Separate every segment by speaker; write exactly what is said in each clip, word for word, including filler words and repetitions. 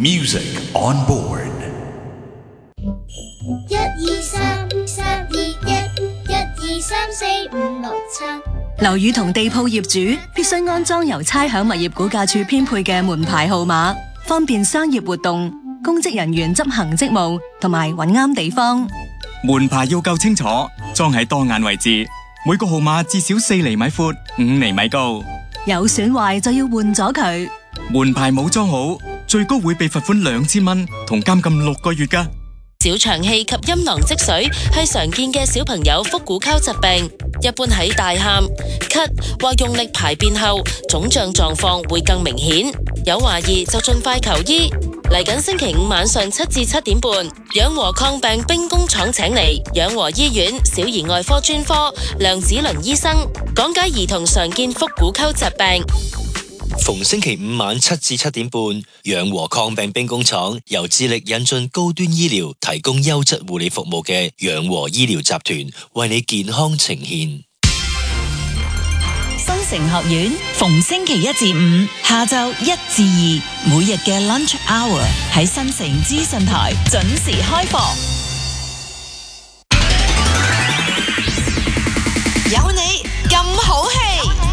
Speaker 1: Music on board。
Speaker 2: 一二三三二一，一二三四五六七。
Speaker 3: 樓宇同地鋪業主必須安裝由差餉物業估價署編配嘅門牌號碼，方便商業活動、公職人員執行職務同埋揾啱地方。
Speaker 4: 門牌要夠清楚，裝喺當眼位置，每個號碼至少四厘米闊、五厘米高。
Speaker 3: 有損壞就要換咗佢。
Speaker 4: 門牌冇裝好，最高會被罰款兩千蚊同監禁六個月㗎。
Speaker 5: 小腸氣及陰囊積水係常見嘅小朋友腹股溝疾病，一般喺大喊、咳或用力排便後，腫脹狀況會更明顯。有懷疑就盡快求醫。嚟緊星期五晚上七至七點半，養和抗病兵工廠請嚟養和醫院小兒外科專科梁子麟醫生講解兒童常見腹股溝疾病。
Speaker 6: 逢星期五晚七至七點半，養和抗病兵工廠由致力引進高端醫療、提供優質護理服務嘅養和醫療集團為你健康呈現。
Speaker 7: 新城學院逢星期一至五下晝一至二，每日嘅 lunch hour 喺新城資訊台準時開課。有你咁好氣。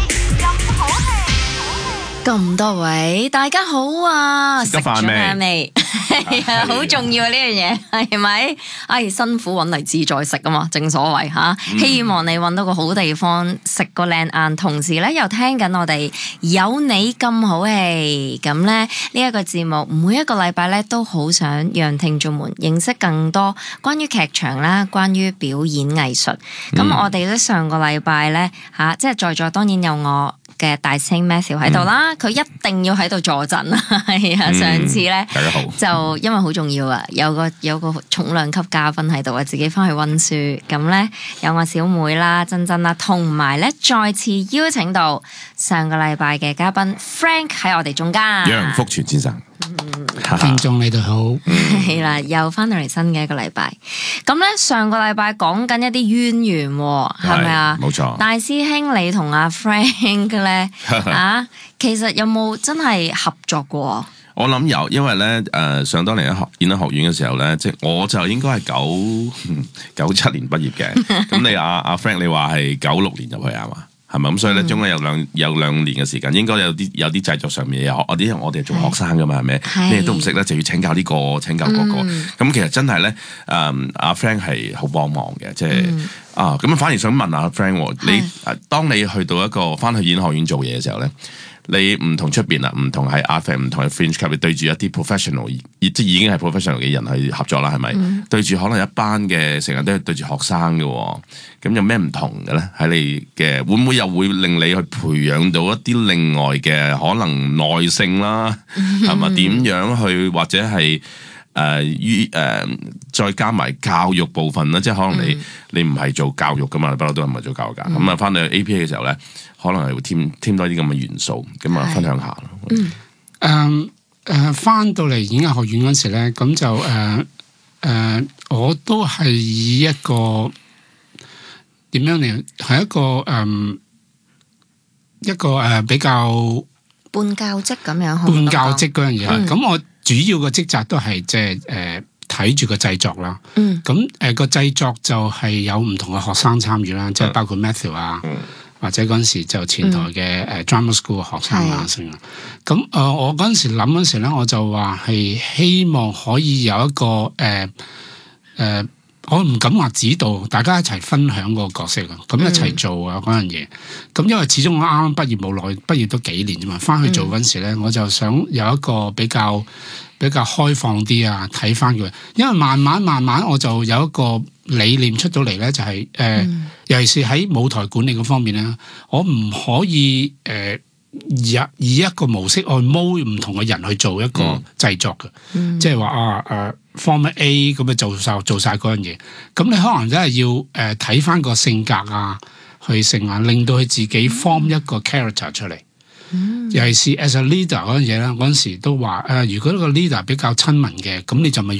Speaker 8: 咁多位大家好啊，
Speaker 9: 食咗飯未？
Speaker 8: 係啊，好重要啊呢樣嘢，係咪？唉，辛苦揾嚟自在食啊嘛，正所謂吓。嗯、希望你揾到個好地方食個靚晏，同時咧又聽緊我哋有你咁好氣。咁咧呢一個節目，每一個禮拜咧都好想讓聽眾們認識更多關於劇場啦，關於表演藝術。咁、嗯、我哋咧上個禮拜咧吓，即係在座當然有我嘅大聲 Matthew 喺度啦，佢、嗯、一定要喺度坐鎮啊！係啊，上次咧、
Speaker 9: 嗯、大家好，
Speaker 8: 就因為好重要啊，有個有個重量級嘉賓喺度啊，自己翻去溫書。咁咧有我小妹啦、珍珍啦，同埋咧再次邀請到上個禮拜嘅嘉賓 Frank 喺我哋中間。
Speaker 9: 楊福全先生。
Speaker 10: 聽眾你哋好，
Speaker 8: 係啦，又翻到嚟新嘅一個禮拜。咁咧上個禮拜講緊一啲淵源，係咪啊？
Speaker 9: 冇錯。
Speaker 8: 大師兄你同阿 Frank 咧啊，其實有冇真係合作過？
Speaker 9: 我諗有，因為咧誒、呃，上當年喺學演藝學院嘅時候咧，即係我就應該係九九七年畢業嘅。咁你阿阿、啊啊、Frank 你話係九六年入去係嘛？係咪咁？所以咧，中間有兩有兩年嘅時間，應該有啲有啲製作上面嘅學，我啲我哋係做學生噶嘛，係咪？咩都唔識咧，就要請教呢個，請教嗰個。咁其實真係咧，誒阿 Frank 係好幫忙嘅，即係啊。咁反而想問下 Frank，你當你去到一個翻去演藝學院做嘢嘅時候咧，你唔同出邊啦，唔同喺 Art Fair，唔同喺 Fringe Club，你對住一啲 professional，即係已經係 professional 嘅人去合作啦，係咪？嗯、對住可能一班嘅成日都係對住學生嘅，咁有咩唔同嘅咧？喺你嘅會唔會又會令你去培養到一啲另外嘅可能耐性啦，係嘛？點樣去或者係誒於誒再加埋教育部分啦，即係可能你、嗯、你唔係做教育噶嘛，不嬲都唔係做教育噶，咁啊翻到去 A P A 嘅時候咧。可能係會添添多啲咁嘅元素，咁啊分享下咯。
Speaker 10: 嗯，誒誒，翻到嚟演藝學院嗰時咧，咁就誒誒、呃呃，我都係以一個點樣嚟，係一個誒、呃、一個誒、呃、比較
Speaker 8: 半教職咁樣，
Speaker 10: 半教職嗰樣嘢。咁、嗯、我主要嘅職責都係即係誒睇住個製作啦。嗯，咁誒個製作就係有唔同嘅學生參與啦，即係、嗯、包括 Matthew 啊。嗯或者嗰陣時就前台嘅誒 drama school 嘅學生啊，成啊、嗯，咁誒、呃、我嗰陣時諗嗰陣時咧，我就話係希望可以有一個誒誒、呃呃，我唔敢話指導，大家一齊分享個角色啊，咁一齊做啊嗰樣嘢。咁、嗯、因為始終我啱啱畢業冇耐，畢業都幾年啫嘛，翻去做嗰陣時咧，嗯、我就想有一個比較比較開放啲啊，睇翻佢。因為慢慢慢慢我就有一個理念出到嚟咧，就係、是、誒，呃嗯、尤其是喺舞台管理嗰方面咧，我唔可以誒、呃、以以一個模式去mold唔同嘅人去做一個製作嘅，嗯、即係話啊誒 Form A 咁樣做晒做晒嗰樣嘢，咁你可能真係要誒睇翻個性格啊，去成啊，令到佢自己 form 一個 character 出嚟。嗯、尤其是 as a leader 嗰樣嘢咧，嗰陣時都話誒、呃，如果呢個 leader 比較親民嘅，咁你就咪。